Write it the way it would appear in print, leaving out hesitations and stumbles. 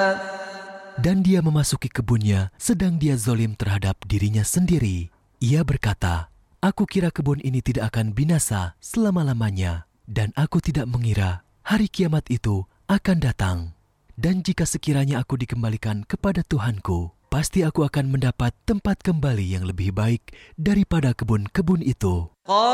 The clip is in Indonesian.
Dan dia memasuki kebunnya sedang dia zalim terhadap dirinya sendiri. Ia berkata, "Aku kira kebun ini tidak akan binasa selama-lamanya, dan aku tidak mengira hari kiamat itu akan datang. Dan jika sekiranya aku dikembalikan kepada Tuhanku, pasti aku akan mendapat tempat kembali yang lebih baik daripada kebun-kebun itu."